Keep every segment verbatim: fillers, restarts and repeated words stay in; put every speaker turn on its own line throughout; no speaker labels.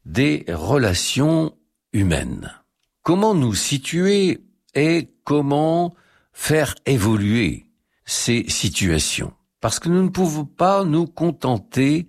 des relations humaines. Comment nous situer et comment faire évoluer ces situations? Parce que nous ne pouvons pas nous contenter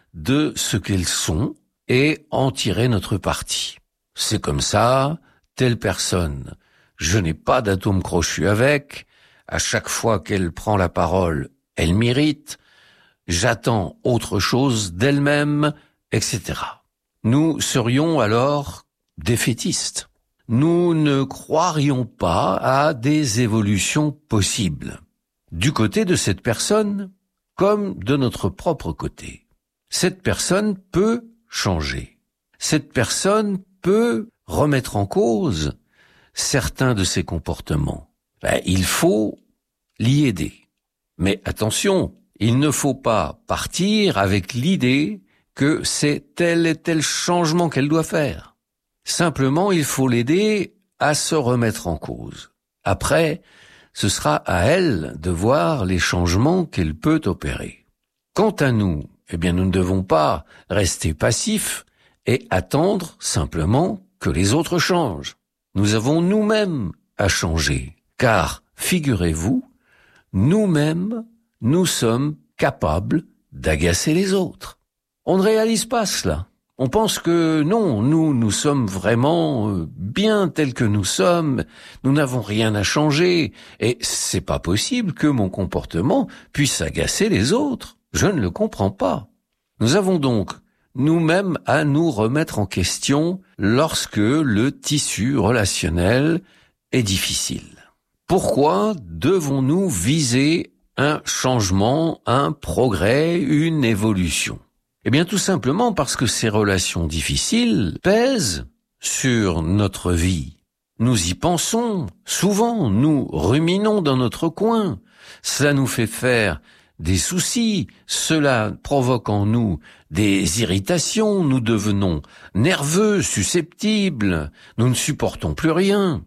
de ce qu'elles sont et en tirer notre parti. C'est comme ça, telle personne, je n'ai pas d'atome crochu avec, à chaque fois qu'elle prend la parole, elle m'irrite, j'attends autre chose d'elle-même, et cetera. Nous serions alors défaitistes. Nous ne croirions pas à des évolutions possibles, du côté de cette personne comme de notre propre côté. Cette personne peut changer. Cette personne peut remettre en cause certains de ses comportements. Ben, il faut l'y aider. Mais attention, il ne faut pas partir avec l'idée que c'est tel et tel changement qu'elle doit faire. Simplement, il faut l'aider à se remettre en cause. Après, ce sera à elle de voir les changements qu'elle peut opérer. Quant à nous, eh bien, nous ne devons pas rester passifs et attendre simplement que les autres changent. Nous avons nous-mêmes à changer, car, figurez-vous, nous-mêmes, nous sommes capables d'agacer les autres. On ne réalise pas cela. On pense que non, nous, nous sommes vraiment bien tels que nous sommes, nous n'avons rien à changer, et c'est pas possible que mon comportement puisse agacer les autres. Je ne le comprends pas. Nous avons donc nous-mêmes à nous remettre en question lorsque le tissu relationnel est difficile. Pourquoi devons-nous viser un changement, un progrès, une évolution ? Eh bien, tout simplement parce que ces relations difficiles pèsent sur notre vie. Nous y pensons souvent, nous ruminons dans notre coin. Cela nous fait faire des soucis, cela provoque en nous des irritations, nous devenons nerveux, susceptibles, nous ne supportons plus rien.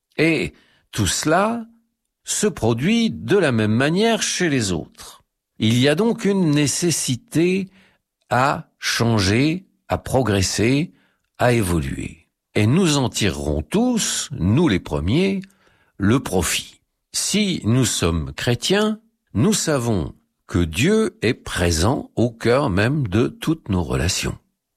Et tout cela se produit de la même manière chez les autres. Il y a donc une nécessité à changer, à progresser, à évoluer. Et nous en tirerons tous, nous les premiers, le profit. Si nous sommes chrétiens, nous savons que Dieu est présent au cœur même de toutes nos relations.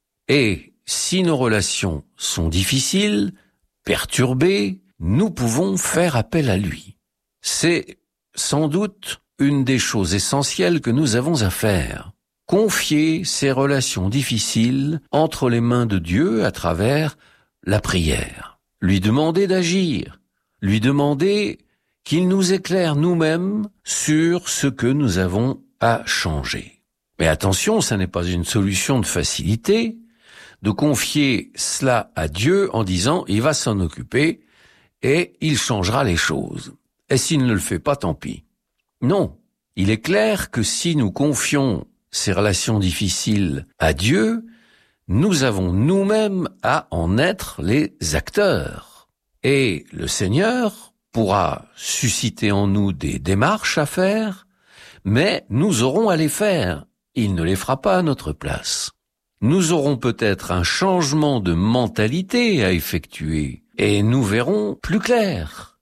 Et si nos relations sont difficiles, perturbées, nous pouvons faire appel à lui. C'est sans doute une des choses essentielles que nous avons à faire. Confier ces relations difficiles entre les mains de Dieu à travers la prière. Lui demander d'agir. Lui demander qu'il nous éclaire nous-mêmes sur ce que nous avons à changer. Mais attention, ça n'est pas une solution de facilité de confier cela à Dieu en disant « il va s'en occuper et il changera les choses ». Et s'il ne le fait pas, tant pis. Non, il est clair que si nous confions ces relations difficiles à Dieu, nous avons nous-mêmes à en être les acteurs. Et le Seigneur pourra susciter en nous des démarches à faire, mais nous aurons à les faire. Il ne les fera pas à notre place. Nous aurons peut-être un changement de mentalité à effectuer, et nous verrons plus clair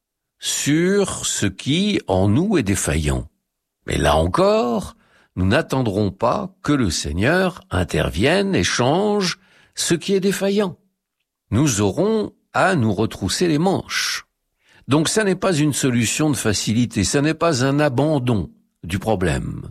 sur ce qui en nous est défaillant. Mais là encore, nous n'attendrons pas que le Seigneur intervienne et change ce qui est défaillant. Nous aurons à nous retrousser les manches. Donc ça n'est pas une solution de facilité, ça n'est pas un abandon du problème.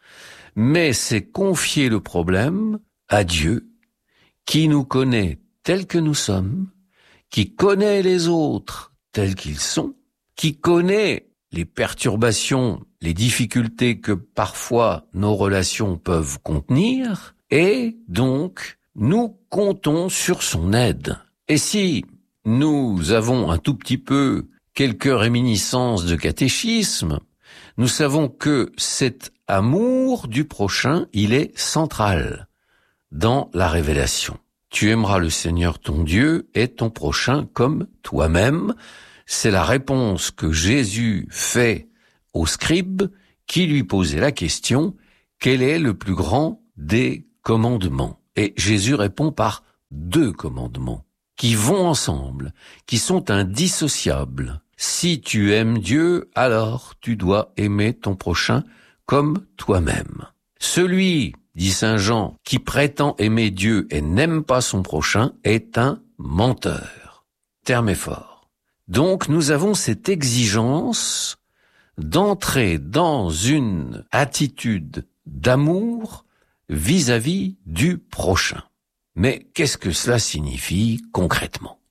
Mais c'est confier le problème à Dieu, qui nous connaît tels que nous sommes, qui connaît les autres tels qu'ils sont, qui connaît les perturbations, les difficultés que parfois nos relations peuvent contenir, et donc nous comptons sur son aide. Et si nous avons un tout petit peu quelques réminiscences de catéchisme, nous savons que cet amour du prochain, il est central dans la révélation. Tu aimeras le Seigneur ton Dieu et ton prochain comme toi-même. C'est la réponse que Jésus fait au scribe qui lui posait la question « Quel est le plus grand des commandements ?» Et Jésus répond par deux commandements qui vont ensemble, qui sont indissociables. Si tu aimes Dieu, alors tu dois aimer ton prochain comme toi-même. Celui, dit saint Jean, qui prétend aimer Dieu et n'aime pas son prochain est un menteur. Terme est fort. Donc nous avons cette exigence d'entrer dans une attitude d'amour vis-à-vis du prochain. Mais qu'est-ce que cela signifie concrètement ?